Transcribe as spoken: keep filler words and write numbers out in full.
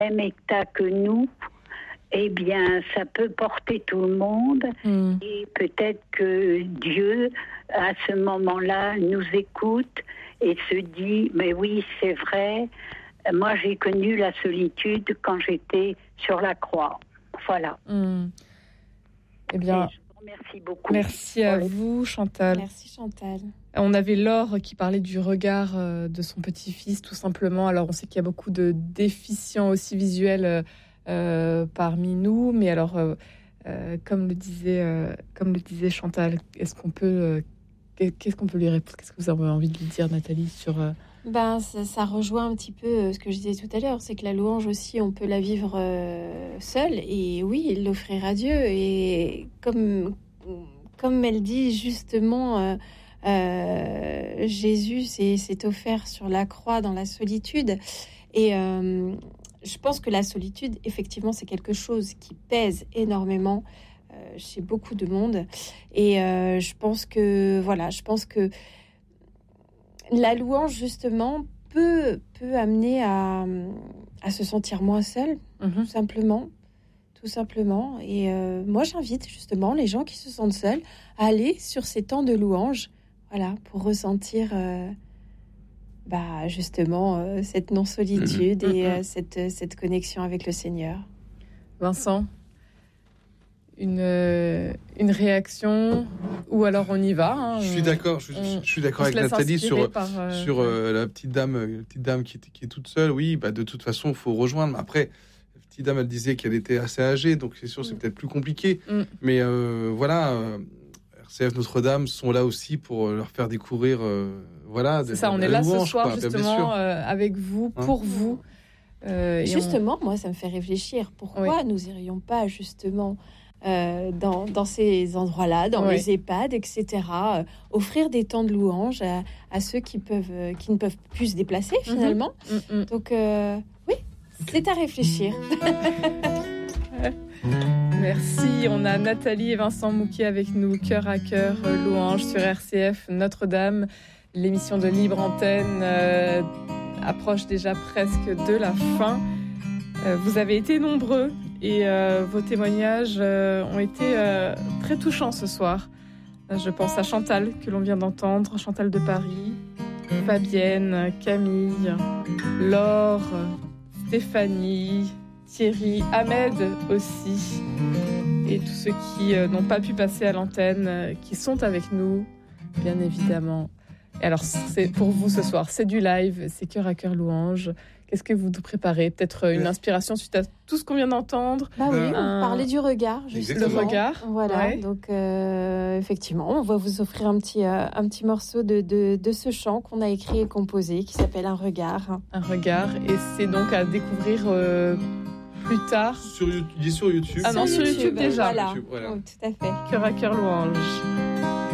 même état que nous, eh bien, ça peut porter tout le monde. Mm. Et peut-être que Dieu, à ce moment-là, nous écoute et se dit, mais oui, c'est vrai, moi j'ai connu la solitude quand j'étais sur la croix. Voilà. Mm. Eh bien, et je vous remercie beaucoup. Merci à vous, Chantal. Merci, Chantal. On avait Laure qui parlait du regard de son petit-fils, tout simplement. Alors, on sait qu'il y a beaucoup de déficients aussi visuels euh, parmi nous, mais alors, euh, euh, comme le disait, euh, comme le disait Chantal, est-ce qu'on peut, euh, qu'est-ce qu'on peut lui répondre ? Qu'est-ce que vous avez envie de lui dire, Nathalie, sur euh... Ben, ça, ça rejoint un petit peu ce que je disais tout à l'heure, c'est que la louange aussi, on peut la vivre euh, seule, et oui, l'offrir à Dieu. Et comme, comme elle dit justement, euh, euh, Jésus s'est, s'est offert sur la croix dans la solitude. Et euh, je pense que la solitude, effectivement, c'est quelque chose qui pèse énormément euh, chez beaucoup de monde. Et euh, je pense que, voilà, je pense que la louange, justement, peut, peut amener à, à se sentir moins seul, mmh. tout simplement. Tout simplement. Et euh, moi, j'invite justement les gens qui se sentent seuls à aller sur ces temps de louange, voilà, pour ressentir euh, bah, justement euh, cette non-solitude mmh. et euh, cette, cette connexion avec le Seigneur. Vincent, une, euh, une réaction ou alors on y va hein, je suis d'accord je, on, je suis d'accord avec Nathalie sur, par, euh, sur euh, la petite dame la petite dame qui, qui est toute seule. Oui, bah, de toute façon il faut rejoindre. Après, la petite dame elle disait qu'elle était assez âgée, donc c'est sûr c'est mm. peut-être plus compliqué mm. mais euh, voilà euh, R C F Notre-Dame sont là aussi pour leur faire découvrir euh, voilà c'est ça, on est là louange, ce soir quoi, justement euh, avec vous, pour hein vous euh, justement on... moi ça me fait réfléchir pourquoi oui. nous irions pas justement Euh, dans, dans ces endroits-là, dans oui. les EHPAD, et cetera. Euh, offrir des temps de louange à, à ceux qui, peuvent, euh, qui ne peuvent plus se déplacer, finalement. Mm-hmm. Donc, euh, oui, c'est à réfléchir. Merci. On a Nathalie et Vincent Mouquet avec nous, cœur à cœur, euh, louange sur R C F Notre-Dame. L'émission de Libre Antenne euh, approche déjà presque de la fin. Euh, vous avez été nombreux et euh, vos témoignages euh, ont été euh, très touchants ce soir. Euh, je pense à Chantal, que l'on vient d'entendre, Chantal de Paris, Fabienne, Camille, Laure, Stéphanie, Thierry, Ahmed aussi, et tous ceux qui euh, n'ont pas pu passer à l'antenne, euh, qui sont avec nous, bien évidemment. Et alors, c'est pour vous ce soir, c'est du live, c'est cœur à cœur louange. Qu'est-ce que vous nous préparez ? Peut-être une inspiration suite à tout ce qu'on vient d'entendre. Bah oui, on un... parlait du regard, justement. Le regard. Voilà, ouais. donc euh, effectivement, on va vous offrir un petit, euh, un petit morceau de, de, de ce chant qu'on a écrit et composé, qui s'appelle Un regard. Un regard, et c'est donc à découvrir euh, plus tard. Sur, il est sur YouTube. Ah non, sur YouTube, sur YouTube déjà. Voilà, YouTube, voilà. oh, tout à fait. Cœur à cœur louange.